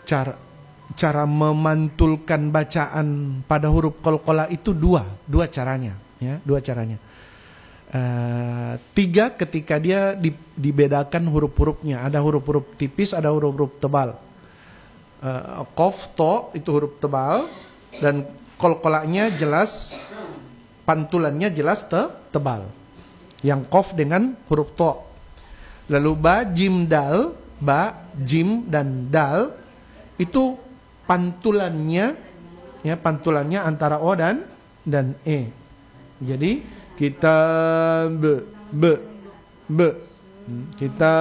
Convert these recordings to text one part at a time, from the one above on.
Cara cara memantulkan bacaan pada huruf qalqalah itu dua caranya, ya, dua caranya. Tiga, ketika dia dibedakan huruf-hurufnya, ada huruf-huruf tipis, ada huruf-huruf tebal. Qaf, to itu huruf tebal, dan qalqalahnya jelas, pantulannya jelas tebal. Yang qaf dengan huruf to. Lalu ba, jim, dal, ba, jim dan dal itu pantulannya, ya, pantulannya antara o dan e. Jadi kita kita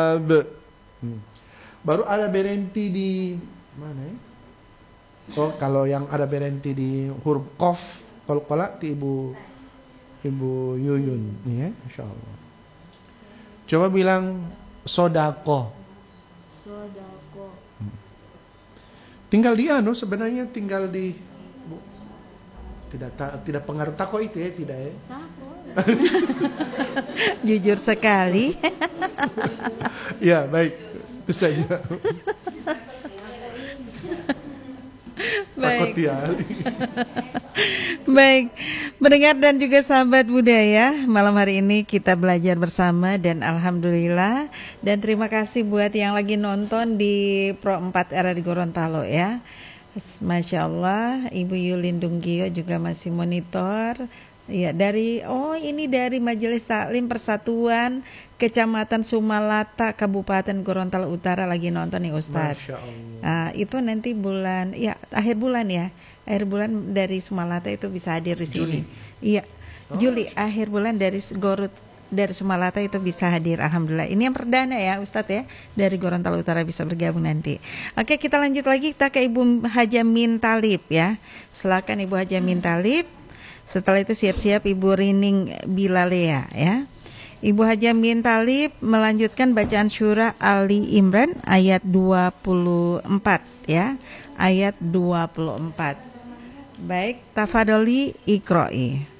baru ada berhenti di mana ya? Oh, kalau yang ada berhenti di huruf qaf qalqalah di Ibu Yuyun, ya, insyaallah. Coba bilang sodako. Sodako. Tinggal di sebenarnya tinggal di tidak pengaruh tako itu ya, tidak ya. Tako. Jujur sekali. Ya, baik. Itu saja. Takut ya. Baik, pendengar dan juga sahabat budaya, malam hari ini kita belajar bersama dan alhamdulillah, dan terima kasih buat yang lagi nonton di Pro 4 Era di Gorontalo ya. Masya Allah, Ibu Yulin Dunggio juga masih monitor. Ya, ini dari Majelis Taklim Persatuan Kecamatan Sumalata Kabupaten Gorontalo Utara lagi nonton nih Ustadz. Masya Allah. Itu nanti bulan, ya akhir bulan ya, akhir bulan dari Sumalata itu bisa hadir di sini. Iya, Juli akhir bulan dari Sumalata itu bisa hadir. Alhamdulillah. Ini yang perdana ya Ustadz ya, dari Gorontalo Utara bisa bergabung nanti. Oke, kita lanjut lagi, kita ke Ibu Hajamin Talib ya. Silakan Ibu Hajamin Talib. Setelah itu siap-siap Ibu Rining Bilalea ya. Ibu Hajamin Talib melanjutkan bacaan surah Ali Imran ayat 24 ya. Ayat 24. Baik, tafadholi iqra'i.